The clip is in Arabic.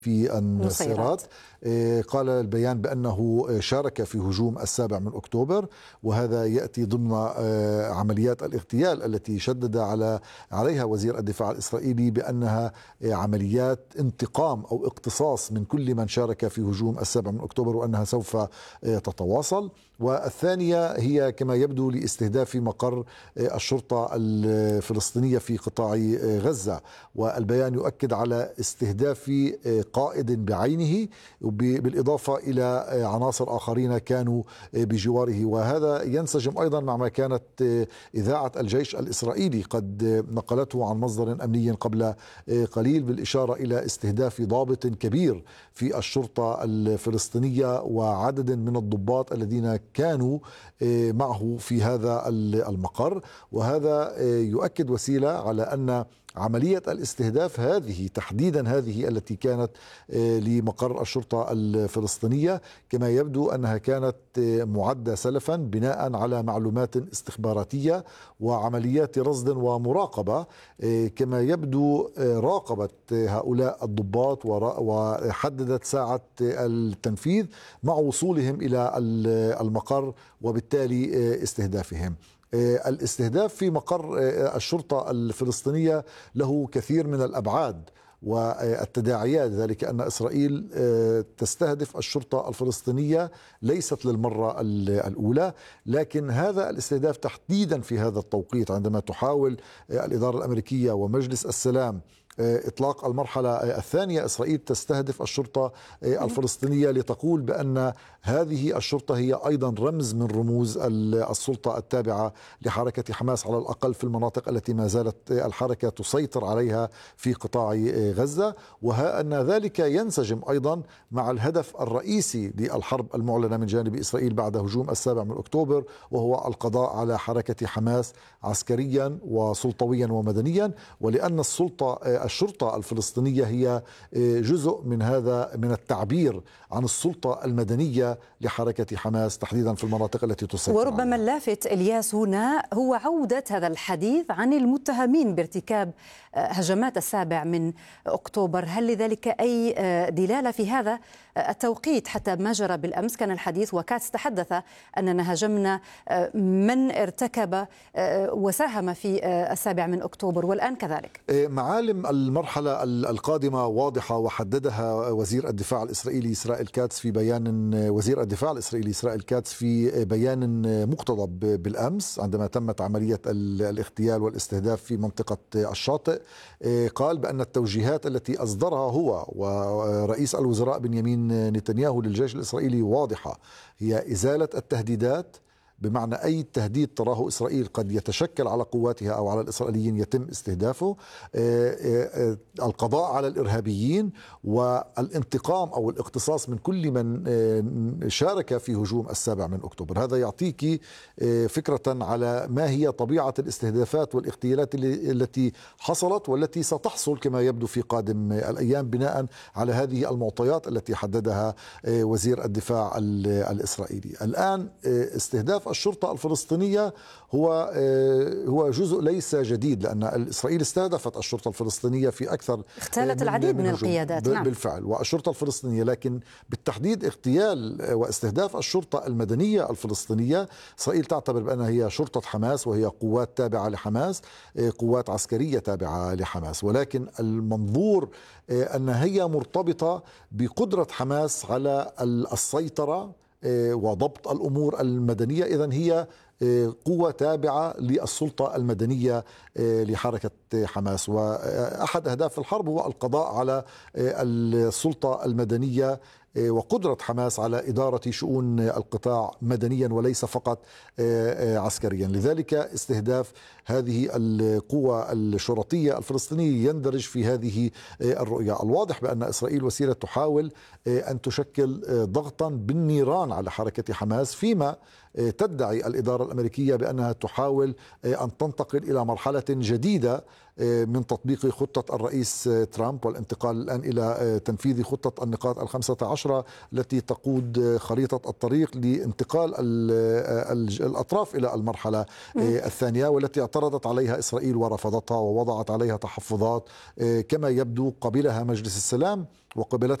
في النصيرات. قال البيان بأنه شارك في هجوم 7 أكتوبر، وهذا يأتي ضمن عمليات الاغتيال التي شدد عليها وزير الدفاع الإسرائيلي بأنها عمليات انتقام أو اقتصاص من كل من شارك في هجوم 7 أكتوبر، وأنها سوف تتواصل. والثانية هي كما يبدو لاستهداف مقر الشرطة الفلسطينية في قطاع غزة، والبيان يؤكد على استهداف قائد بعينه بالإضافة إلى عناصر آخرين كانوا بجواره. وهذا ينسجم أيضا مع ما كانت إذاعة الجيش الإسرائيلي قد نقلته عن مصدر أمني قبل قليل، بالإشارة إلى استهداف ضابط كبير في الشرطة الفلسطينية وعدد من الضباط الذين كانوا معه في هذا المقر. وهذا يؤكد وسيلة على أن عملية الاستهداف هذه تحديدا، هذه التي كانت لمقر الشرطة الفلسطينية، كما يبدو أنها كانت معدة سلفا بناء على معلومات استخباراتية وعمليات رصد ومراقبة. كما يبدو راقبت هؤلاء الضباط وحددت ساعة التنفيذ مع وصولهم إلى المقر وبالتالي استهدافهم. الاستهداف في مقر الشرطة الفلسطينية له كثير من الأبعاد والتداعيات، ذلك أن إسرائيل تستهدف الشرطة الفلسطينية ليست للمرة الأولى، لكن هذا الاستهداف تحديدا في هذا التوقيت عندما تحاول الإدارة الأمريكية ومجلس السلام إطلاق المرحلة الثانية، إسرائيل تستهدف الشرطة الفلسطينية لتقول بأن هذه الشرطة هي أيضا رمز من رموز السلطة التابعة لحركة حماس، على الأقل في المناطق التي ما زالت الحركة تسيطر عليها في قطاع غزة. وأن ذلك ينسجم أيضا مع الهدف الرئيسي للحرب المعلنة من جانب إسرائيل بعد هجوم 7 أكتوبر، وهو القضاء على حركة حماس عسكريا وسلطويا ومدنيا. ولأن الشرطة الفلسطينية هي جزء من هذا، من التعبير عن السلطة المدنية لحركة حماس تحديدا في المناطق التي تسيطر وربما عليها. اللافت إلياس هنا هو عودة هذا الحديث عن المتهمين بارتكاب هجمات 7 أكتوبر. هل لذلك أي دلالة في هذا التوقيت؟ حتى ما جرى بالأمس كان الحديث وكاتس تحدث أننا هجمنا من ارتكب وساهم في 7 أكتوبر، والآن كذلك. معالم المرحلة القادمة واضحة وحددها وزير الدفاع الإسرائيلي إسرائيل كاتس في بيان، وزير الدفاع الإسرائيلي إسرائيل كاتس في بيان مقتضب بالأمس عندما تمت عملية الاغتيال والاستهداف في منطقة الشاطئ. قال بأن التوجيهات التي أصدرها هو ورئيس الوزراء بنيامين نتنياهو للجيش الإسرائيلي واضحة، هي إزالة التهديدات، بمعنى أي تهديد تراه إسرائيل قد يتشكل على قواتها أو على الإسرائيليين يتم استهدافه، القضاء على الإرهابيين، والانتقام أو الاقتصاص من كل من شارك في هجوم 7 أكتوبر. هذا يعطيك فكرة على ما هي طبيعة الاستهدافات والاغتيالات التي حصلت والتي ستحصل كما يبدو في قادم الأيام بناء على هذه المعطيات التي حددها وزير الدفاع الإسرائيلي. الآن استهداف الشرطة الفلسطينية هو جزء ليس جديد، لأن إسرائيل استهدفت الشرطة الفلسطينية في أكثر، اغتالت العديد من القيادات. نعم. بالفعل، والشرطة الفلسطينية، لكن بالتحديد اغتيال واستهداف الشرطة المدنية الفلسطينية، إسرائيل تعتبر بأنها هي شرطة حماس، وهي قوات تابعة لحماس، قوات عسكرية تابعة لحماس، ولكن المنظور أن هي مرتبطة بقدرة حماس على السيطرة وضبط الأمور المدنية. إذن هي قوة تابعة للسلطة المدنية لحركة حماس، وأحد أهداف الحرب هو القضاء على السلطة المدنية وقدرة حماس على إدارة شؤون القطاع مدنيا وليس فقط عسكريا. لذلك استهداف هذه القوة الشرطية الفلسطينية يندرج في هذه الرؤية. الواضح بأن إسرائيل وسيلة تحاول أن تشكل ضغطا بالنيران على حركة حماس، فيما تدعي الإدارة الأمريكية بأنها تحاول أن تنتقل إلى مرحلة جديدة من تطبيق خطة الرئيس ترامب والانتقال الآن إلى تنفيذ خطة النقاط 15 التي تقود خريطة الطريق لانتقال الأطراف إلى المرحلة الثانية، والتي اعترضت عليها إسرائيل ورفضتها ووضعت عليها تحفظات كما يبدو قبلها مجلس السلام وقبلتها